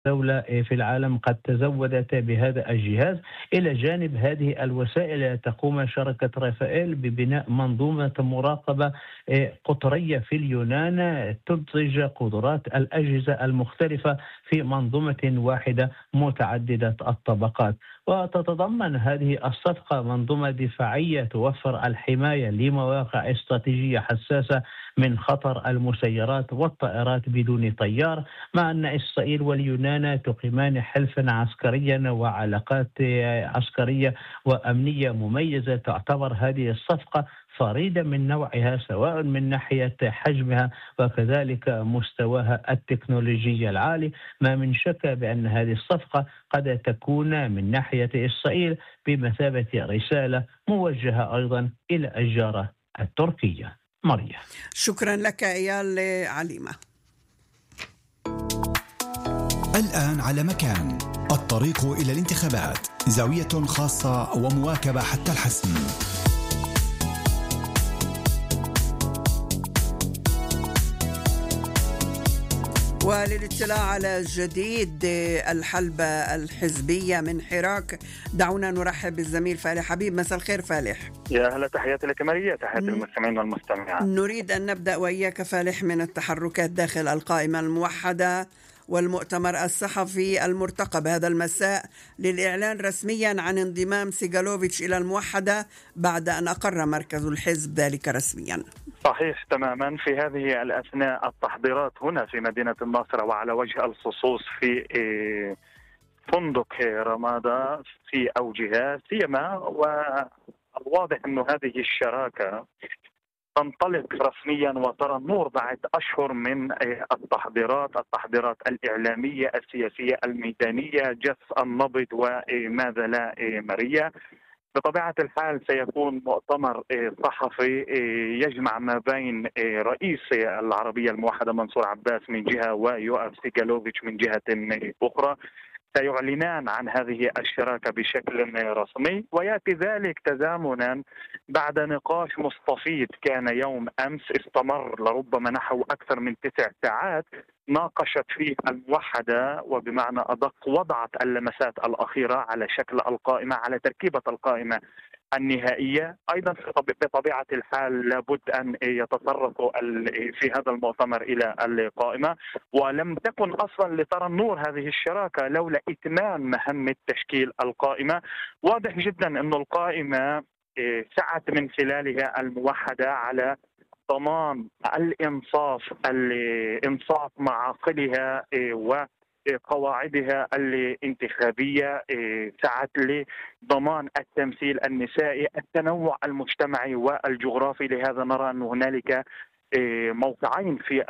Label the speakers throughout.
Speaker 1: دولة في العالم قد تزودت بهذا الجهاز. إلى جانب هذه الوسائل تقوم شركة رافائيل ببناء منظومة مراقبة قطرية في اليونان تدرج قدرات الأجهزة المختلفة في منظومة واحدة متعددة الطبقات. وتتضمن هذه الصفقة منظومة دفاعية توفر الحماية لمواقع استراتيجية حساسة من خطر المسيرات والطائرات بدون طيار، مع أن إسرائيل واليونان تقيمان حلفا عسكريا وعلاقات عسكرية وأمنية مميزة. تعتبر هذه الصفقة فريدة من نوعها، سواء من ناحية حجمها وكذلك مستواها التكنولوجي العالي. ما من شك بأن هذه الصفقة قد تكون من ناحية إسرائيل بمثابة رسالة موجهة أيضا إلى الجارة التركية. مريم.
Speaker 2: شكرا لك إيال عليمة.
Speaker 3: الآن على مكان، الطريق إلى الانتخابات، زاوية خاصة ومواكبة حتى الحسم.
Speaker 2: وللاطلاع على جديد الحلبة الحزبية من حراك، دعونا نرحب بالزميل فالح حبيب. مساء الخير فالح.
Speaker 4: يا أهلا، تحياتي لك ماريا، تحياتي للمستمعين والمستمعات.
Speaker 2: نريد أن نبدأ وإياك فالح من التحركات داخل القائمة الموحدة والمؤتمر الصحفي المرتقب هذا المساء للإعلان رسميا عن انضمام سيغالوفيتش إلى الموحدة بعد أن أقر مركز الحزب ذلك رسميا.
Speaker 4: صحيح تماما. في هذه الأثناء التحضيرات هنا في مدينة الناصرة وعلى وجه الخصوص في فندق رمادة في أوجها سيما، والواضح أن هذه الشراكة تنطلق رسميا وترى النور بعد أشهر من التحضيرات الإعلامية السياسية الميدانية، جس النبض وماذا لا ماريا. بطبيعة الحال سيكون مؤتمر صحفي يجمع ما بين رئيس العربية الموحدة منصور عباس من جهة ويوآف سيغالوفيتش من جهة أخرى. سيعلنان عن هذه الشراكة بشكل رسمي، ويأتي ذلك تزامنا بعد نقاش مستفيض كان يوم أمس استمر لربما نحو أكثر من 9 ساعات، ناقشت فيه الموحدة وبمعنى أدق وضعت اللمسات الأخيرة على شكل القائمة، على تركيبة القائمة النهائية. أيضا بطبيعة الحال لابد أن يتصرفوا في هذا المؤتمر إلى القائمة، ولم تكن أصلا لترى النور هذه الشراكة لولا إتمام مهمة تشكيل القائمة. واضح جدا أن القائمة سعت من خلالها الموحدة على ضمان الإنصاف مع عقلها وقواعدها الانتخابية، سعت لضمان التمثيل النسائي، التنوع المجتمعي والجغرافي. لهذا نرى أن هنالك موقعين في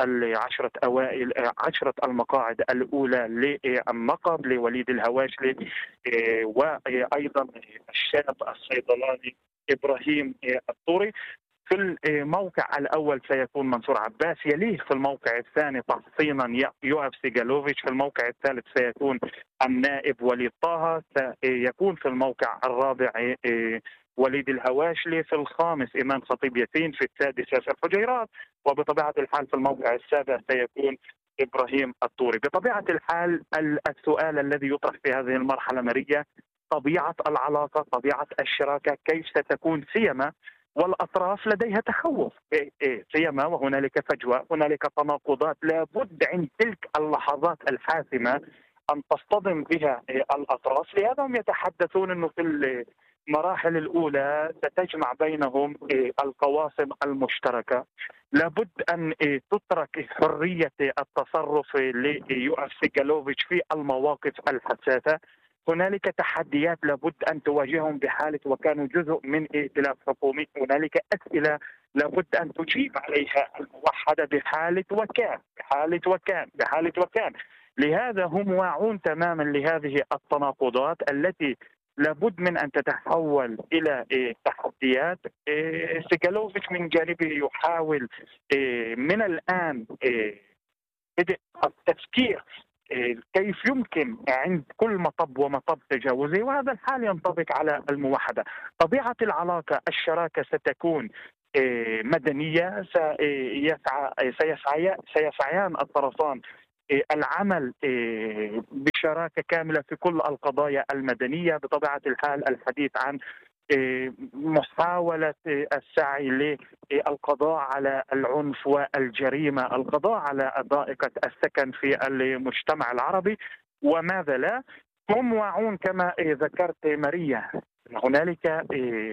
Speaker 4: 10 المقاعد الأولى للنقب لوليد الهواشلي، وأيضا الشاب الصيدلاني إبراهيم الطوري. في الموقع الأول سيكون منصور عباس، يليه في الموقع الثاني تحصينا يوآف سيغالوفيتش، في الموقع الثالث سيكون النائب وليد طه، سيكون في الموقع الرابع وليد الهواشلي، في الخامس إيمان خطيب ياسين، في السادس ياسر حجيرات، وبطبيعة الحال في الموقع السابع سيكون إبراهيم الطوري. بطبيعة الحال السؤال الذي يطرح في هذه المرحلة ماريا طبيعة العلاقة، طبيعة الشراكة، كيف ستكون، سيما والأطراف لديها تخوف سيما وهنالك فجوة، هنالك تناقضات. لابد عند تلك اللحظات الحاسمة أن تصطدم بها الأطراف. لهذا هم يتحدثون أنه في المراحل الأولى ستجمع بينهم القواسم المشتركة. لابد أن تترك حرية التصرف ليوآف سيغالوفيتش في المواقف الحساسة. هنالك تحديات لابد أن تواجههم بحالة وكانوا جزء من ائتلاف حكومي. هنالك أسئلة لابد أن تجيب عليها الموحدة بحالة وكان. لهذا هم واعون تماما لهذه التناقضات التي لابد من أن تتحول إلى تحديات. سيغالوفيتش من جانبه يحاول من الآن بدء التفكير كيف يمكن عند كل مطب ومطب تجاوزه، وهذا الحال ينطبق على الموحدة. طبيعة العلاقة الشراكة ستكون مدنية، سيسعيان الطرفان العمل بشراكة كاملة في كل القضايا المدنية. بطبيعة الحال الحديث عن محاولة السعي للقضاء على العنف والجريمة، القضاء على ضائقة السكن في المجتمع العربي، وماذا لا. هم واعون كما ذكرت ماريا، هنالك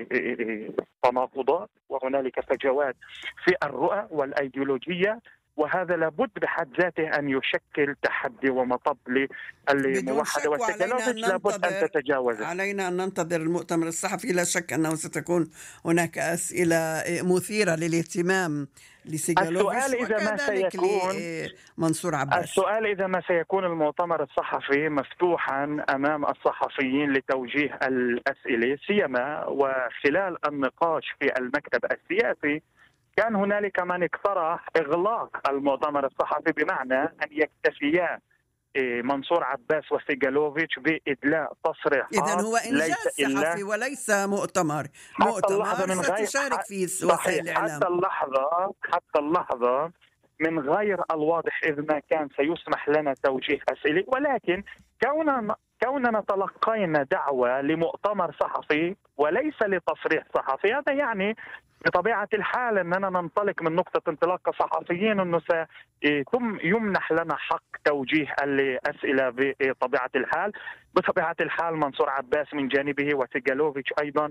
Speaker 4: تناقضات وهنالك فجوات في الرؤى والأيديولوجية، وهذا لابد بحد ذاته أن يشكل تحدي ومطب للموحدة والسيكولوجيا لابد أن تتجاوزه.
Speaker 2: علينا أن ننتظر المؤتمر الصحفي، لا شك أنه ستكون هناك أسئلة مثيرة للاهتمام لسيغالوفيتش وكذلك لمنصور عباس.
Speaker 4: السؤال إذا ما سيكون المؤتمر الصحفي مفتوحا أمام الصحفيين لتوجيه الأسئلة، سيما وخلال النقاش في المكتب السياسي كان هنالك من اقترح إغلاق المؤتمر الصحفي، بمعنى أن يكتفيا منصور عباس وسيغالوفيتش بإدلاء تصريحات.
Speaker 2: إذن هو إنجاز صحفي وليس مؤتمر ستشارك فيه وسائل الإعلام.
Speaker 4: حتى اللحظة من غير الواضح إذ ما كان سيسمح لنا توجيه أسئلة، ولكن كوننا تلقينا دعوة لمؤتمر صحفي وليس لتصريح صحفي، هذا يعني بطبيعة الحال أننا ننطلق من نقطة انطلاق صحفيين أنه ثم يمنح لنا حق توجيه الأسئلة. بطبيعة الحال منصور عباس من جانبه وسيغالوفيتش أيضا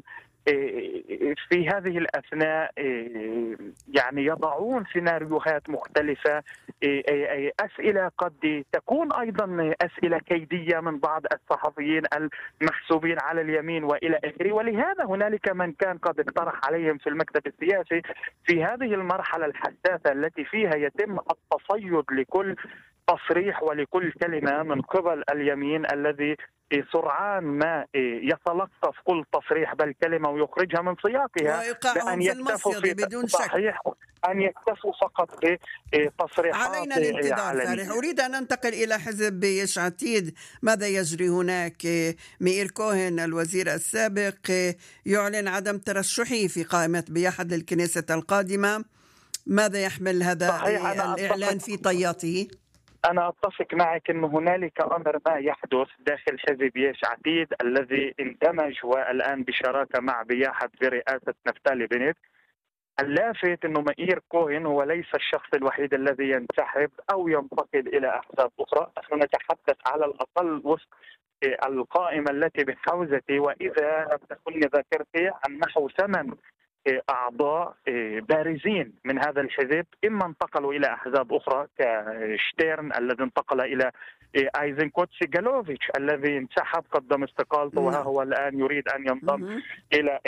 Speaker 4: في هذه الأثناء يعني يضعون سيناريوهات مختلفة، أسئلة قد تكون أيضا أسئلة كيدية من بعض الصحفيين المحسوبين على اليمين وإلى آخره. ولهذا هنالك من كان قد اقترح عليهم في المكتب السياسي في هذه المرحلة الحساسة التي فيها يتم التصيد لكل تصريح ولكل كلمة من قبل اليمين الذي سرعان ما يتلقف كل تصريح بل كلمة ويخرجها من سياقها،
Speaker 2: بأن يكتفوا بدون شك
Speaker 4: أن يكتفوا فقط بتصريحات.
Speaker 2: علينا الانتظار فارح. أريد أن ننتقل إلى حزب يش عتيد. ماذا يجري هناك؟ مير كوهن الوزير السابق يعلن عدم ترشحه في قائمة بيحد للكنيسة القادمة. ماذا يحمل هذا الإعلان في طياته؟
Speaker 4: أنا أتفق معك أن هنالك أمر ما يحدث داخل حزب يش عتيد الذي اندمج والآن بشراكة مع بياحد برئاسة نفتالي بنت. اللافت أنه مير كوهن هو ليس الشخص الوحيد الذي ينسحب أو ينتقل إلى أحزاب أخرى. نحن نتحدث على الأقل وفق القائمة التي بحوزتي، وإذا لم تكن ذاكرتي عن نحو 8 أعضاء بارزين من هذا الحزب إما انتقلوا إلى أحزاب أخرى كشتيرن الذي انتقل إلى أيزنكوت، سيغالوفيتش الذي انسحب قدم استقالته وها هو الآن يريد أن ينضم إلى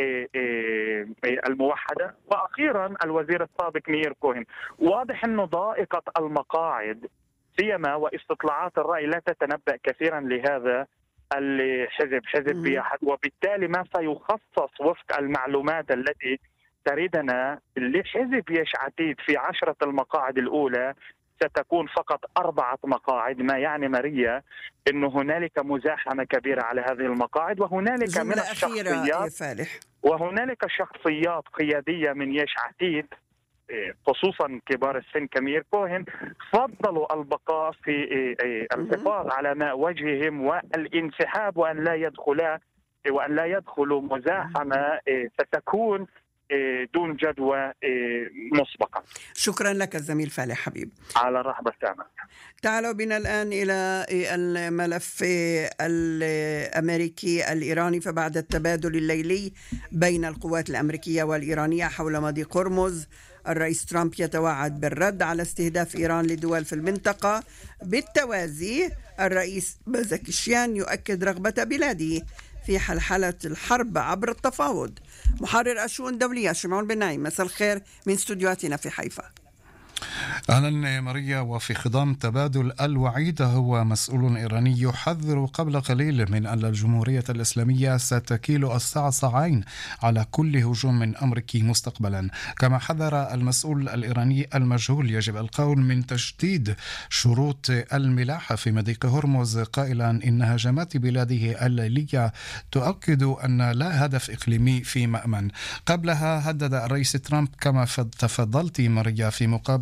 Speaker 4: الموحدة، وأخيرا الوزير السابق مير كوهن. واضح أنه ضائقة المقاعد سيما واستطلاعات الرأي لا تتنبأ كثيرا لهذا الحزب، حزب بيحد، وبالتالي ما سيخصص وفق المعلومات التي تريدنا لحزب يش عتيد في 10 المقاعد الأولى ستكون فقط 4 مقاعد، ما يعني ماريا أنه هنالك مزاحمة كبيرة على هذه المقاعد. وهنالك من الشخصيات قيادية من يش عتيد خصوصا كبار السن كمير كوهن فضلوا البقاء في الحفاظ على ماء وجههم والانسحاب وأن لا يدخلوا مزاحمة ستكون دون جدوى مسبقة.
Speaker 2: شكرا لك الزميل فالح حبيب.
Speaker 4: على الرحب والسعة.
Speaker 2: تعالوا بنا الآن إلى الملف الأمريكي الإيراني. فبعد التبادل الليلي بين القوات الأمريكية والإيرانية حول مضيق هرمز، الرئيس ترامب يتوعد بالرد على استهداف إيران لدول في المنطقة. بالتوازي الرئيس بازكشيان يؤكد رغبة بلاده في حلحلة الحرب عبر التفاوض. محرر الشؤون الدولية شمعون بن نعيم، مساء الخير من استوديوهاتنا في حيفا.
Speaker 5: أهلا ماريا. وفي خضم تبادل الوعيد، هو مسؤول إيراني يحذر قبل قليل من أن الجمهورية الإسلامية ستكيل الصعصعين على كل هجوم أمريكي مستقبلا. كما حذر المسؤول الإيراني المجهول يجب القول من تشديد شروط الملاحة في مضيق هرمز، قائلا إن هجمات بلاده الليلية تؤكد أن لا هدف إقليمي في مأمن. قبلها هدد الرئيس ترامب كما تفضلت ماريا في مقابلة مع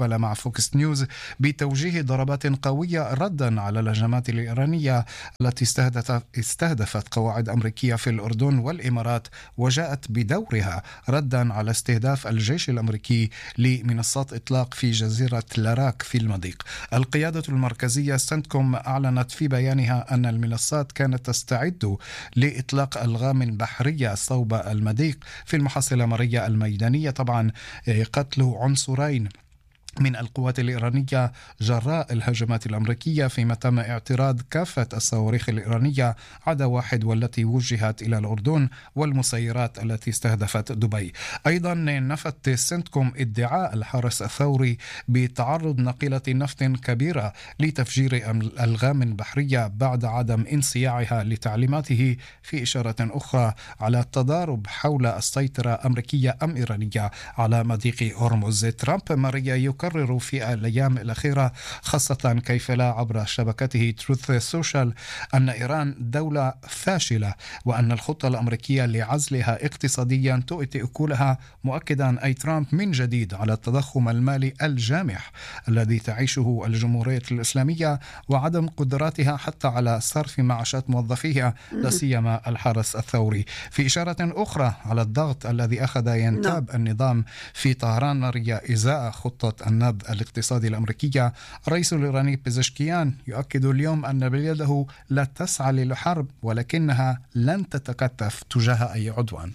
Speaker 5: فوكس نيوز بتوجيه ضربات قوية ردا على الهجمات الإيرانية التي استهدفت قواعد أمريكية في الأردن والإمارات، وجاءت بدورها ردا على استهداف الجيش الأمريكي لمنصات إطلاق في جزيرة لاراك في المضيق. القيادة المركزية سنتكوم أعلنت في بيانها أن المنصات كانت تستعد لإطلاق ألغام بحرية صوب المضيق. في المحصلة مرية الميدانية طبعا قتل عنصرين من القوات الإيرانية جراء الهجمات الأمريكية، فيما تم اعتراض كافة الصواريخ الإيرانية عدا واحد والتي وجهت إلى الأردن والمسيرات التي استهدفت دبي. أيضا نفت سنتكوم ادعاء الحرس الثوري بتعرض ناقلة نفط كبيرة لتفجير ألغام بحرية بعد عدم انصياعها لتعليماته، في إشارة أخرى على التضارب حول السيطرة أمريكية أم إيرانية على مضيق هرمز. ترامب ماريا يكرر في الأيام الأخيرة خاصة كيف لا عبر شبكته تروث سوشيال أن إيران دولة فاشلة وأن الخطة الأمريكية لعزلها اقتصاديا تؤتي أكلها، مؤكدا أي ترامب من جديد على التضخم المالي الجامح الذي تعيشه الجمهورية الإسلامية وعدم قدراتها حتى على صرف معاشات موظفيها لا سيما الحرس الثوري، في إشارة أخرى على الضغط الذي أخذ ينتاب النظام في طهران ماريا إزاء خطة النبض الاقتصادي الأمريكية. الرئيس الإيراني بيزشكيان يؤكد اليوم أن بلاده لا تسعى للحرب ولكنها لن تتكتف تجاه أي عدوان.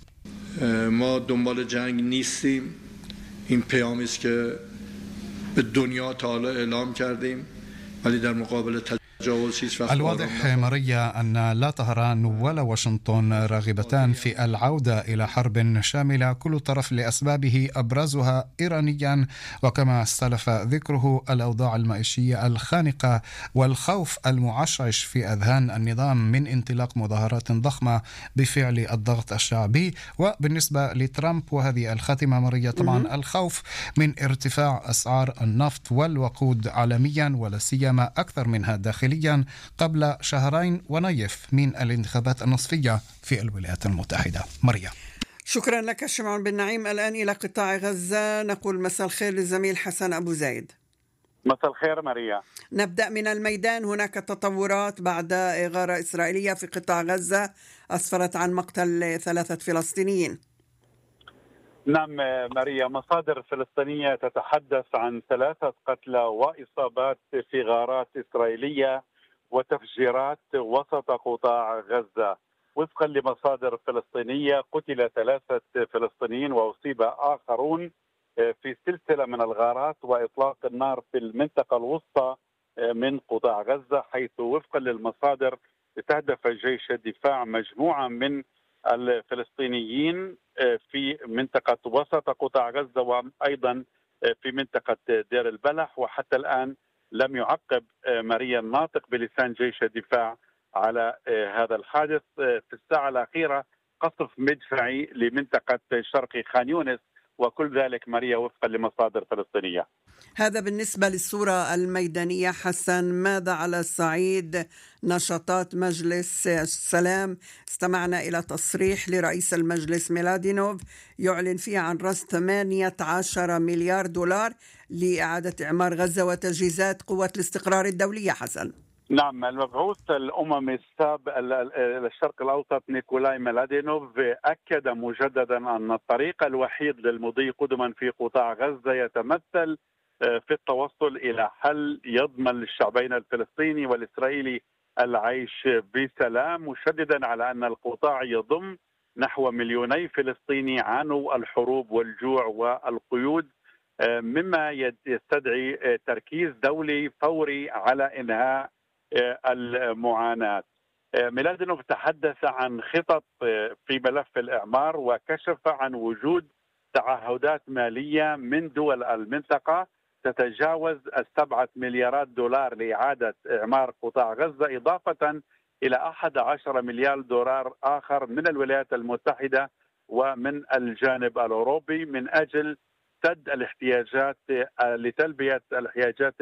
Speaker 6: ما دنبال جنگ نیستیم. این پیامی است که به دنیا تا حالا اعلام کردیم ولی در مقابل
Speaker 5: الواضح ماريا أن لا طهران ولا واشنطن راغبتان في العودة إلى حرب شاملة كل طرف لأسبابه أبرزها إيرانيا، وكما استلف ذكره الأوضاع المعيشية الخانقة والخوف المعشعش في أذهان النظام من انطلاق مظاهرات ضخمة بفعل الضغط الشعبي. وبالنسبة لترامب وهذه الخاتمة ماريا طبعا الخوف من ارتفاع أسعار النفط والوقود عالميا ولا سيما أكثر منها داخليا قبل شهرين ونيف من الانتخابات النصفية في الولايات المتحدة. مريم،
Speaker 2: شكرا لك شمعون بن نعيم. الآن إلى قطاع غزة، نقول مساء الخير للزميل حسن أبو زايد.
Speaker 4: مساء الخير ماريا.
Speaker 2: نبدأ من الميدان. هناك تطورات بعد إغارة إسرائيلية في قطاع غزة أسفرت عن مقتل 3 فلسطينيين.
Speaker 7: نعم ماريا، مصادر فلسطينية تتحدث عن 3 قتلى وإصابات في غارات إسرائيلية وتفجيرات وسط قطاع غزة. وفقا لمصادر فلسطينية قتل 3 فلسطينيين وأصيب آخرون في سلسلة من الغارات وإطلاق النار في المنطقة الوسطى من قطاع غزة، حيث وفقا للمصادر استهدف جيش الدفاع مجموعة من الفلسطينيين في منطقة وسط قطاع غزة وأيضا في منطقة دير البلح. وحتى الآن لم يعقب ماريا الناطق بلسان جيش الدفاع على هذا الحادث. في الساعة الأخيرة قصف مدفعي لمنطقة شرق خان يونس، وكل ذلك ماريا وفقا لمصادر فلسطينية.
Speaker 2: هذا بالنسبة للصورة الميدانية. حسن، ماذا على الصعيد نشاطات مجلس السلام؟ استمعنا إلى تصريح لرئيس المجلس ميلادينوف يعلن فيه عن رصد 18 مليار دولار لإعادة إعمار غزة وتجهيزات قوات الاستقرار الدولية. حسن.
Speaker 7: نعم، المبعوث الأممي السابق للشرق الأوسط نيكولاي ميلادينوف أكد مجددا أن الطريق الوحيد للمضي قدما في قطاع غزة يتمثل في التوصل إلى حل يضمن للشعبين الفلسطيني والإسرائيلي العيش بسلام، مشددا على أن القطاع يضم نحو 2 مليون فلسطيني عانوا الحروب والجوع والقيود، مما يستدعي تركيز دولي فوري على إنهاء المعاناة. ميلادينوف تحدث عن خطط في ملف الإعمار وكشف عن وجود تعهدات مالية من دول المنطقة تتجاوز 7 مليارات دولار لإعادة إعمار قطاع غزة، إضافة إلى 11 مليار دولار آخر من الولايات المتحدة ومن الجانب الأوروبي من أجل سد الاحتياجات لتلبية الاحتياجات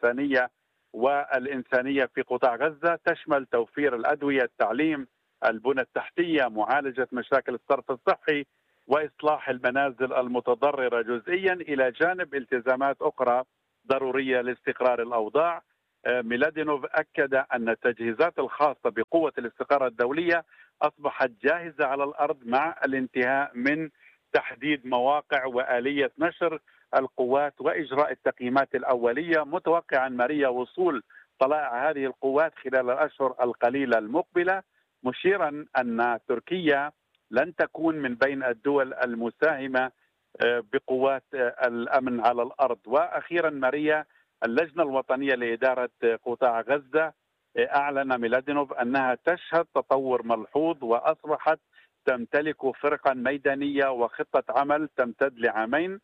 Speaker 7: الإنسانية في قطاع غزة، تشمل توفير الأدوية، التعليم، البنى التحتية، معالجة مشاكل الصرف الصحي وإصلاح المنازل المتضررة جزئيا، إلى جانب التزامات أخرى ضرورية لاستقرار الأوضاع. ميلادينوف أكد أن التجهيزات الخاصة بقوة الاستقرار الدولية أصبحت جاهزة على الأرض مع الانتهاء من تحديد مواقع وآلية نشر القوات وإجراء التقييمات الأولية، متوقعا ماريا وصول طلائع هذه القوات خلال الأشهر القليلة المقبلة، مشيرا أن تركيا لن تكون من بين الدول المساهمة بقوات الأمن على الأرض. وأخيرا ماريا، اللجنة الوطنية لإدارة قطاع غزة أعلن ميلادينوف أنها تشهد تطور ملحوظ وأصبحت تمتلك فرقا ميدانية وخطة عمل تمتد لعامين،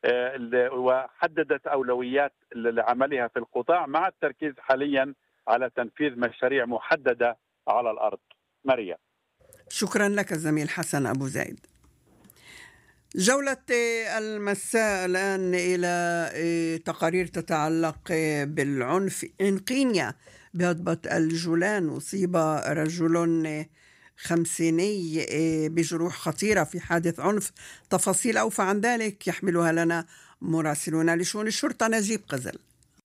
Speaker 7: وحددت أولويات لعملها في القطاع مع التركيز حاليا على تنفيذ مشاريع محددة على الأرض. ماريا،
Speaker 2: شكرا لك الزميل حسن أبو زايد. جولة المساء الآن إلى تقارير تتعلق بالعنف. إن قينيا بهضبة الجولان أصيب رجل 50 بجروح خطيرة في حادث عنف. تفاصيل أوفى عن ذلك يحملها لنا مراسلنا لشؤون الشرطة نجيب قزل.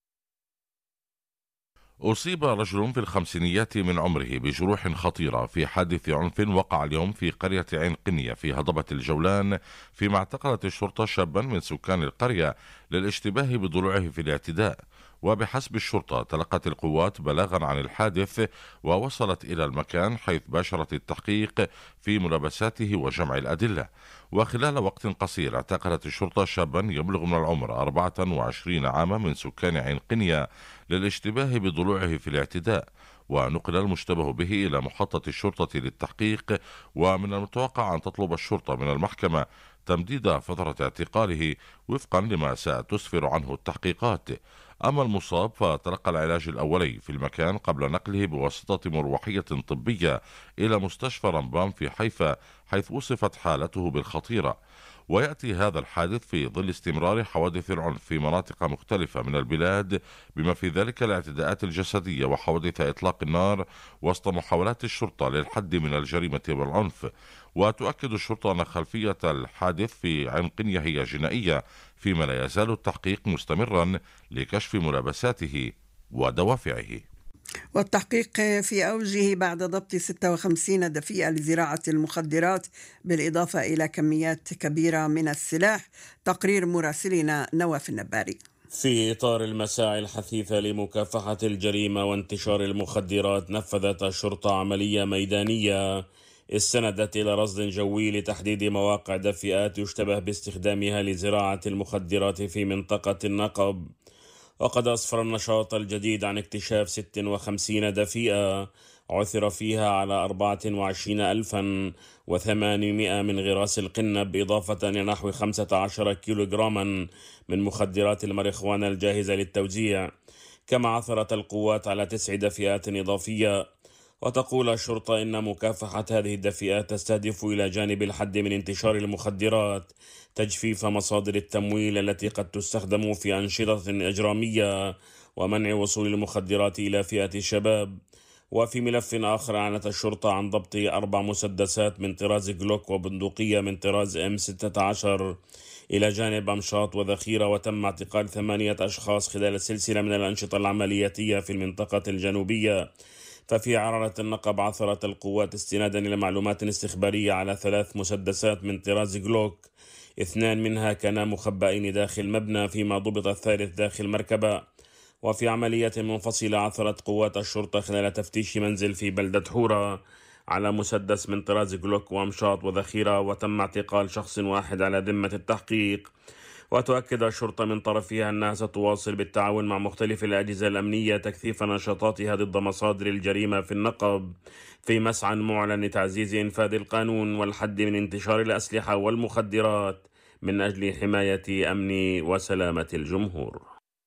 Speaker 8: أصيب رجل في الخمسينيات من عمره بجروح خطيرة في حادث عنف وقع اليوم في قرية عين قنية في هضبة الجولان، فيما اعتقلت الشرطة شابا من سكان القرية للاشتباه بضلوعه في الاعتداء. وبحسب الشرطة تلقت القوات بلاغا عن الحادث ووصلت إلى المكان، حيث باشرت التحقيق في ملابساته وجمع الأدلة. وخلال وقت قصير اعتقلت الشرطة شابا يبلغ من العمر 24 عاما من سكان عين قنية للاشتباه بضلوعه في الاعتداء، ونقل المشتبه به إلى محطة الشرطة للتحقيق. ومن المتوقع أن تطلب الشرطة من المحكمة تمديد فترة اعتقاله وفقا لما ستسفر عنه التحقيقات. أما المصاب فتلقى العلاج الأولي في المكان قبل نقله بواسطة مروحية طبية إلى مستشفى رمبان في حيفا، حيث وصفت حالته بالخطيرة. ويأتي هذا الحادث في ظل استمرار حوادث العنف في مناطق مختلفة من البلاد، بما في ذلك الاعتداءات الجسدية وحوادث إطلاق النار، وسط محاولات الشرطة للحد من الجريمة والعنف. وتؤكد الشرطة أن خلفية الحادث في عين قنية هي جنائية، فيما لا يزال التحقيق مستمرا لكشف ملابساته ودوافعه.
Speaker 2: والتحقيق في أوجه بعد ضبط 56 دفيئة لزراعة المخدرات، بالإضافة إلى كميات كبيرة من السلاح. تقرير مراسلنا نواف النباري.
Speaker 9: في إطار المساعي الحثيثة لمكافحة الجريمة وانتشار المخدرات، نفذت الشرطة عملية ميدانية استندت إلى رصد جوي لتحديد مواقع دفئات يشتبه باستخدامها لزراعة المخدرات في منطقة النقب. وقد أسفر النشاط الجديد عن اكتشاف 56 دفيئة عثر فيها على 24,800 من غراس القنب، إضافة إلى نحو 15 كيلوغراما من مخدرات الماريخوانا الجاهزة للتوزيع. كما عثرت القوات على 9 دفيئات إضافية. وتقول الشرطة إن مكافحة هذه الدفئات تستهدف إلى جانب الحد من انتشار المخدرات تجفيف مصادر التمويل التي قد تستخدم في أنشطة إجرامية، ومنع وصول المخدرات إلى فئة الشباب. وفي ملف آخر أعلنت الشرطة عن ضبط 4 مسدسات من طراز جلوك وبندقية من طراز M16 إلى جانب أمشاط وذخيرة. وتم اعتقال 8 أشخاص خلال سلسلة من الأنشطة العملياتية في المنطقة الجنوبية. ففي عرارة النقب عثرت القوات استنادا إلى معلومات استخبارية على 3 مسدسات من طراز جلوك، 2 منها كانا مخبئين داخل مبنى، فيما ضبط الثالث داخل مركبة. وفي عملية منفصلة عثرت قوات الشرطة خلال تفتيش منزل في بلدة حورة على مسدس من طراز جلوك وأمشاط وذخيرة، وتم اعتقال شخص واحد على ذمة التحقيق. وتؤكد الشرطة من طرفها أنها ستواصل بالتعاون مع مختلف الأجهزة الأمنية تكثيف نشاطاتها ضد مصادر الجريمة في النقب، في مسعى معلن لتعزيز إنفاذ القانون والحد من انتشار الأسلحة والمخدرات من أجل حماية أمن وسلامة الجمهور.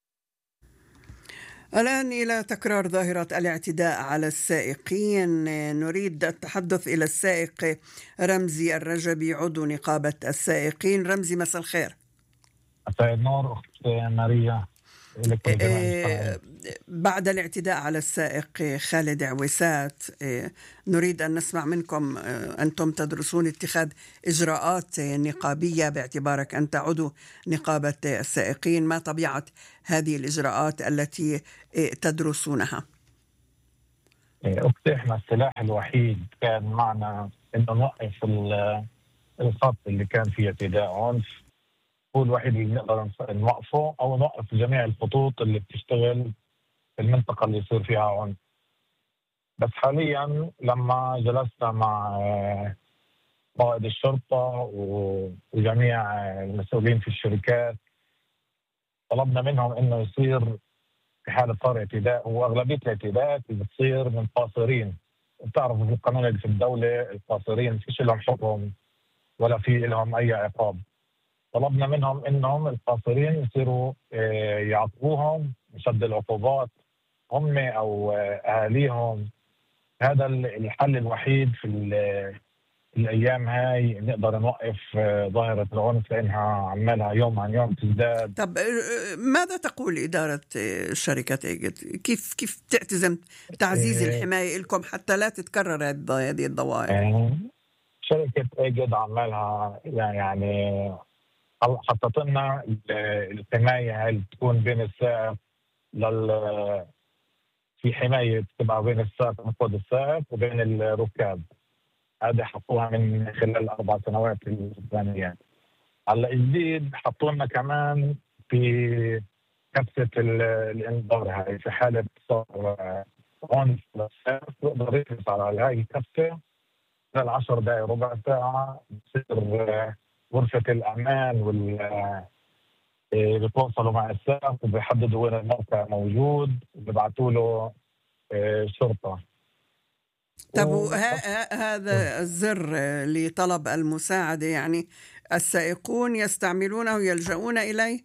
Speaker 2: الآن إلى تكرار ظاهرة الاعتداء على السائقين. نريد التحدث إلى السائق رمزي الرجبي عضو نقابة السائقين. رمزي، مساء الخير.
Speaker 10: مساء النور أخت ماريا.
Speaker 2: بعد الاعتداء على السائق خالد عويسات، نريد أن نسمع منكم، أنتم تدرسون اتخاذ إجراءات نقابية باعتبارك أنت عضو نقابة السائقين. ما طبيعة هذه الإجراءات التي تدرسونها؟
Speaker 10: أختي، إحنا السلاح الوحيد كان معنا إنه نوقف الخط اللي كان فيه اعتداء عنف، هو الوحيد اللي نقدر نوقفه، أو نوقف جميع الخطوط اللي بتشتغل في المنطقة اللي يصير فيها عنف. بس حاليا لما جلسنا مع قائد الشرطة وجميع المسؤولين في الشركات، طلبنا منهم إنه يصير في حالة صار اعتداء، وأغلبية الاعتداءات بتصير من قاصرين. بتعرفوا في القانون اللي في الدولة القاصرين فيش لهم حكم ولا في لهم أي عقاب. طلبنا منهم إنهم القاصرين يصيروا يعاقبوهم بشد العقوبات هم أو أهاليهم. هذا الحل الوحيد في الأيام هاي نقدر نوقف ظاهرة العنف، لأنها عمالها يوم عن يوم تزداد.
Speaker 2: طب ماذا تقول إدارة شركة إيجد؟ كيف تعتزم تعزيز الحماية لكم حتى لا تتكرر هذه الظواهر؟
Speaker 10: شركة إيجد عمالها يعني حطت لنا الحماية هل تكون بين السائق في حماية تبقى بين السائق مقود السائق وبين الركاب. هذا حطوها من خلال 4 سنوات الثانية. هلا الجديد حطوا لنا كمان في كبسة الانذار هاي، في حالة صار عنف للسائق يقدر يجلس على هاي الكبسة خلال 10 دقائق ربع ساعة، بتصير غرفة الأمان بيتواصلوا مع السائق وبيحددوا وين الموقع موجود وبيبعتوا له شرطة.
Speaker 2: طب هذا الزر لطلب المساعدة يعني السائقون يستعملونه ويلجؤون إليه؟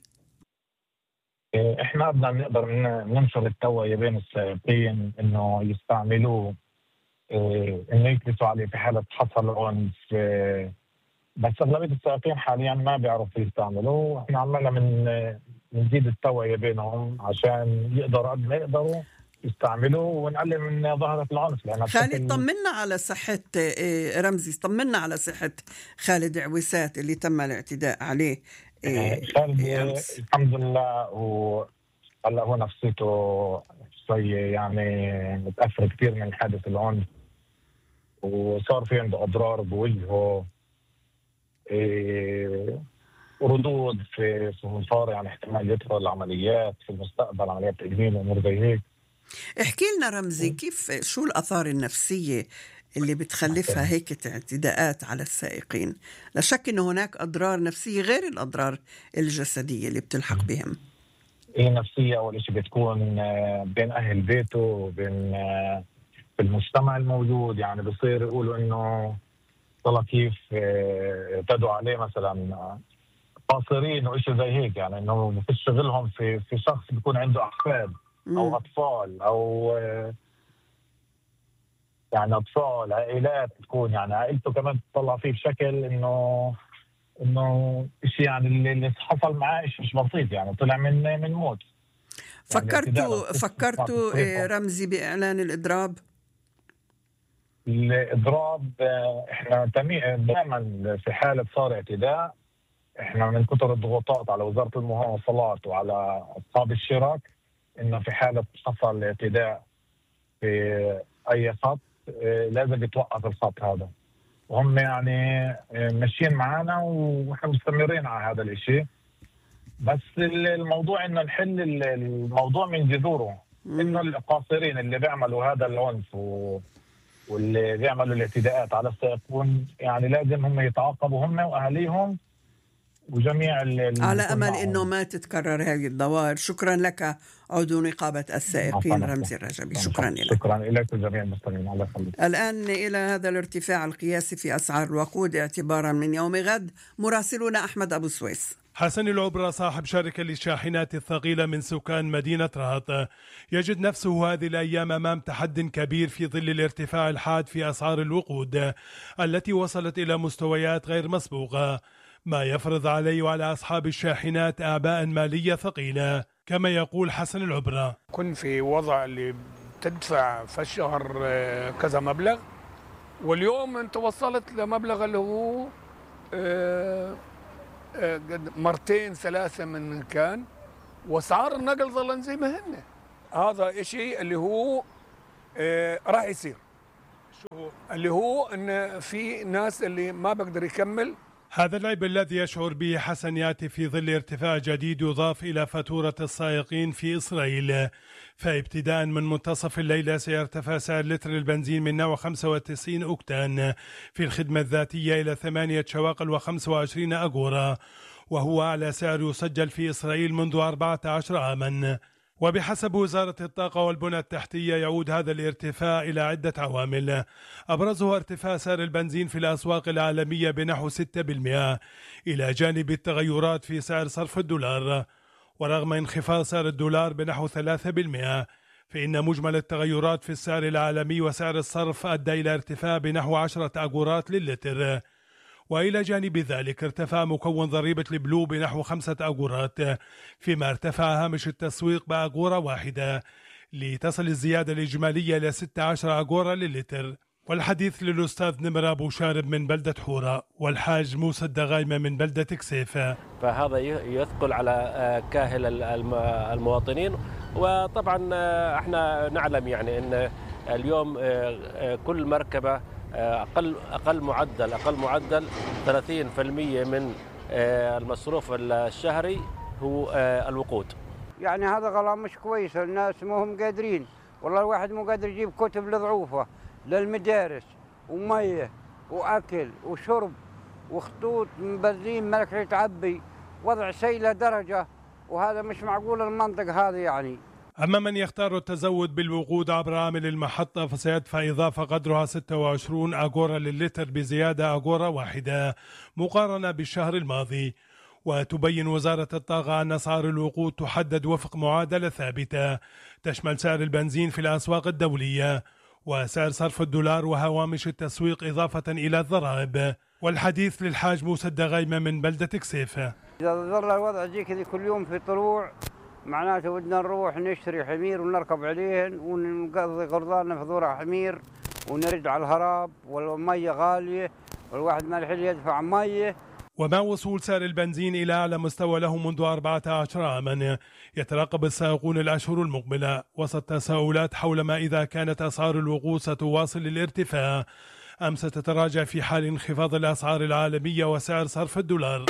Speaker 10: إحنا بدنا نقدر ننشر التوعية بين السائقين إنه يستعملوه، إنه يجلسوا عليه في حالة حصل عنف. بس أغلبية السائقين حاليا ما بيعرفوا يستعملوه. إحنا عملنا نزيد التوعية بينهم عشان يقدروا قد ما يقدروا يستعملوه ونقلل من ظاهرة العنف.
Speaker 2: خالد، طمنا على صحة رمزي، طمنا على صحة خالد عويسات اللي تم الاعتداء عليه.
Speaker 10: خالد الحمد لله، وهلا هو نفسيته شوي يعني متأثر كثير من حادث العنف، وصار في عنده أضرار بوجهه، وردود في صار يعني احتمال يدخل العمليات في المستقبل، عمليات تجميل وامور زي هيك.
Speaker 2: احكي لنا رمزي، شو الآثار النفسية اللي بتخلفها هيك اعتداءات على السائقين؟ لا شك انه هناك اضرار نفسية غير الاضرار الجسدية اللي بتلحق بهم.
Speaker 10: نفسية اول شيء بتكون بين اهل بيته وبين في المجتمع الموجود. يعني بصير يقولوا انه طلع كيف اعتدوا عليه مثلا قاصرين وإشي زي هيك، يعني انه في شغلهم في شخص بيكون عنده احفاد او اطفال او يعني اطفال، عائلات بتكون يعني عائلته كمان تطلع فيه بشكل انه شيء يعني اللي حصل معاه شيء مش بسيط، يعني طلع من موت.
Speaker 2: فكرتوا رمزي باعلان الاضراب؟
Speaker 10: الاضراب احنا دائما في حاله صار اعتداء، احنا من كثر الضغوطات على وزاره المواصلات وعلى اصحاب الشراك انه في حاله حصل اعتداء في اي خط لازم يتوقف الخط هذا، وهم يعني ماشيين معنا واحنا مستمرين على هذا الاشي. بس الموضوع انه نحل الموضوع من جذوره، انه القاصرين اللي بيعملوا هذا العنف واللي بيعملوا الاعتداءات على السائقون يعني لازم هم يتعاقبوا هم واهاليهم وجميع
Speaker 2: على امل انه ما تتكرر هذه الظواهر. شكرا لك عضو نقابة السائقين رمزي الرجبي. شكرا لك.
Speaker 10: شكرا لك وجميع المستمعين. الله يخليك.
Speaker 2: الآن إلى هذا الارتفاع القياسي في أسعار الوقود اعتبارا من يوم غد، مراسلنا أحمد أبو سويس.
Speaker 11: حسن العبرة صاحب شركة للشاحنات الثقيلة من سكان مدينة رهط يجد نفسه هذه الأيام أمام تحد كبير في ظل الارتفاع الحاد في أسعار الوقود التي وصلت إلى مستويات غير مسبوقة، ما يفرض عليه وعلى أصحاب الشاحنات أعباء مالية ثقيلة. كما يقول حسن العبرة.
Speaker 12: كن في وضع اللي تدفع في الشهر كذا مبلغ، واليوم انت وصلت لمبلغ اللي هو مرتين ثلاثة من كان، واسعار النقل ظلن زي ما هن. هذا اشي اللي هو راح يصير، شو اللي هو ان في ناس اللي ما بقدر يكمل.
Speaker 11: هذا العيب الذي يشعر به حسن يأتي في ظل ارتفاع جديد يضاف إلى فاتورة السائقين في إسرائيل. فابتداء من منتصف الليلة سيرتفع سعر لتر البنزين من نوع 95 أوكتان في الخدمة الذاتية إلى 8 شواقل و25 أغورا، وهو أعلى سعر يسجل في إسرائيل منذ 14 عاما. وبحسب وزارة الطاقة والبنى التحتية يعود هذا الارتفاع إلى عدة عوامل، أبرزها ارتفاع سعر البنزين في الأسواق العالمية بنحو 6%، إلى جانب التغيرات في سعر صرف الدولار. ورغم انخفاض سعر الدولار بنحو 3%، فإن مجمل التغيرات في السعر العالمي وسعر الصرف أدى إلى ارتفاع بنحو 10 أغورات للتر. وإلى جانب ذلك ارتفع مكون ضريبة البلو بنحو 5 أغورات، فيما ارتفع هامش التسويق بأغورة واحدة، لتصل الزيادة الإجمالية إلى 16 أغورة للتر. والحديث للأستاذ نمر أبو شارب من بلدة حورة، والحاج موسى الدغايمة من بلدة كسيفة.
Speaker 13: فهذا يثقل على كاهل المواطنين. وطبعا احنا نعلم يعني ان اليوم كل مركبة أقل معدل 30% من المصروف الشهري هو الوقود.
Speaker 14: يعني هذا غلام مش كويس، الناس ما هم قادرين، والله الواحد مو قادر يجيب كتب لضعوفه للمدارس ومية وأكل وشرب وخطوط بنزين ملك يتعبي، وضع سيء لدرجة، وهذا مش معقول المنطق هذا يعني.
Speaker 11: أما من يختار التزود بالوقود عبر عامل المحطة فسيدفع إضافة قدرها 26 أغورا للتر بزيادة أغورا واحدة مقارنة بالشهر الماضي. وتبين وزارة الطاقة أن أسعار الوقود تحدد وفق معادلة ثابتة تشمل سعر البنزين في الأسواق الدولية وسعر صرف الدولار وهوامش التسويق إضافة إلى الضرائب. والحديث للحاج موسى الدغايمة من بلدة كسيفة.
Speaker 14: إذا ظل الوضع زي كذا كل يوم في طلوع، معناته بدنا نروح نشتري حمير ونركب عليهن ونقضي قرضاننا في ذورة حمير ونرد على الهراب، والمية غالية والواحد ما الحل يدفع مية.
Speaker 11: ومع وصول سعر البنزين إلى أعلى مستوى له منذ 14 عاما، يترقب السائقون الأشهر المقبلة وسط تساؤلات حول ما إذا كانت أسعار الوقود ستواصل الارتفاع أم ستتراجع في حال انخفاض الأسعار العالمية وسعر صرف الدولار.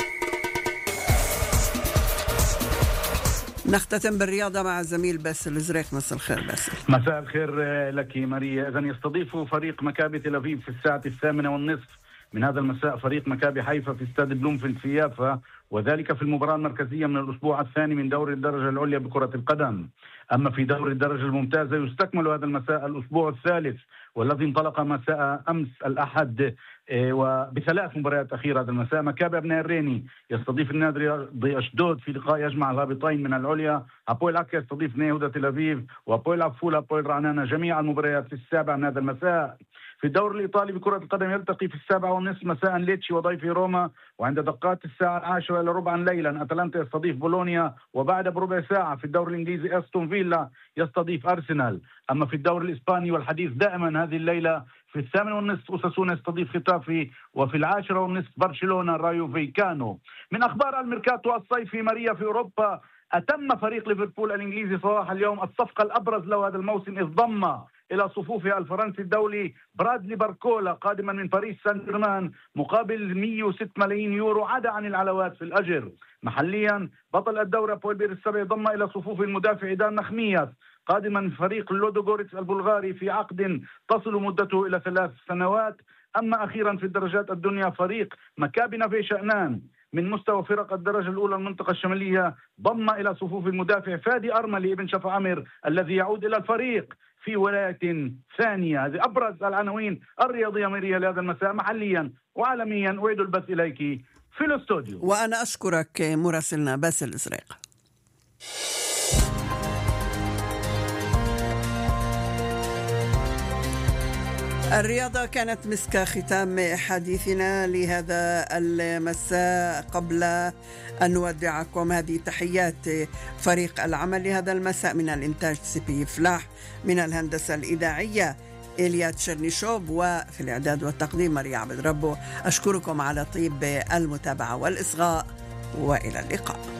Speaker 2: نختتم بالرياضة مع الزميل باسل الزريق. مساء الخير باسل.
Speaker 15: مساء الخير لك ماريا. إذن يستضيف فريق مكابي تل أبيب في الساعة 8:30 من هذا المساء فريق مكابي حيفا في استاد بلومفيلد في يافا، وذلك في المباراة المركزية من الأسبوع الثاني من دوري الدرجة العليا بكرة القدم. أما في دوري الدرجة الممتازة يستكمل هذا المساء الأسبوع الثالث والذي انطلق مساء أمس الأحد وبثلاث مباريات أخيرة. هذا المساء مكابي أبناء الريني يستضيف النادي رياضي أشدود في لقاء يجمع الهابطين من العليا. هابويل عكا يستضيف نيهودا تل أبيب، وهابويل عفولة هابويل رعنانة. جميع المباريات في 7 من هذا المساء. في الدوري الإيطالي بكرة القدم يلتقي في 7:30 مساء ليتشي وضيفي روما، وعند دقات الساعة 10:15 ليلا أتلانتا يستضيف بولونيا، وبعد بربع ساعة في الدوري الإنجليزي أستون فيلا يستضيف أرسنال. أما في الدوري الإسباني والحديث دائما هذه الليلة في 8:30 أوساسونا يستضيف ختافي، وفي 10:30 برشلونة رايو فيكانو. من أخبار الميركاتو الصيفي ماريا في أوروبا، أتم فريق ليفربول الإنجليزي صباح اليوم الصفقة الأبرز له هذا الموسم، إذ ضم إلى صفوفها الفرنسي الدولي برادلي باركولا قادما من باريس سان جيرمان مقابل 106 ملايين يورو عدا عن العلاوات في الأجر. محليا بطل الدوري أبويل بيرسبي ضم إلى صفوف المدافع دان نخمياس قادما من فريق اللودوغوريتس البلغاري في عقد تصل مدته إلى 3 سنوات. أما أخيرا في الدرجات الدنيا فريق مكابي نافي شأنان من مستوى فرق الدرجة الأولى المنطقة الشمالية ضم إلى صفوف المدافع فادي أرملي ابن شفا عمر الذي يعود إلى الفريق في ولاية ثانية. هذه أبرز العناوين الرياضية ميريا لهذا المساء محليا وعالميا. أعيد البث إليك في الاستوديو.
Speaker 2: وأنا أشكرك مراسلنا باسل الزريق. الرياضة كانت مسك ختام حديثنا لهذا المساء. قبل أن نودعكم هذه تحيات فريق العمل لهذا المساء: من الإنتاج سيبي فلاح، من الهندسة الإذاعية إليا تشرنيشوف، وفي الإعداد والتقديم ماريا عبد ربه. أشكركم على طيب المتابعة والإصغاء، وإلى اللقاء.